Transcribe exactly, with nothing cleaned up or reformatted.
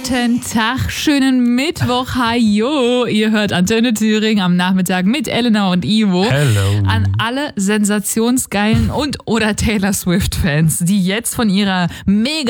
Guten Tag, schönen Mittwoch, hajo. Ihr hört Antenne Thüringen am Nachmittag mit Elena und Ivo. Hello. An alle sensationsgeilen und oder Taylor Swift-Fans, die jetzt von ihrer mega